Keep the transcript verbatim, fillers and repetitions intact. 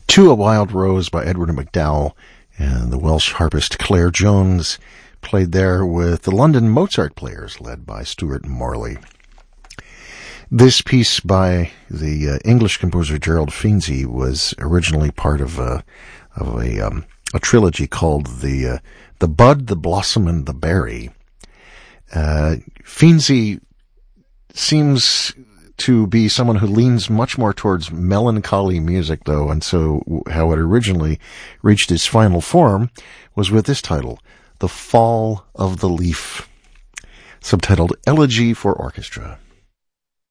To a Wild Rose by Edward MacDowell, and the Welsh harpist Claire Jones played there with the London Mozart Players led by Stuart Morley. This piece by the uh, English composer Gerald Finzi was originally part of a of a, um, a trilogy called the uh, the Bud, the Blossom, and the Berry. Uh, Finzi seems to be someone who leans much more towards melancholy music, though, and so how it originally reached its final form was with this title, The Fall of the Leaf, subtitled Elegy for Orchestra.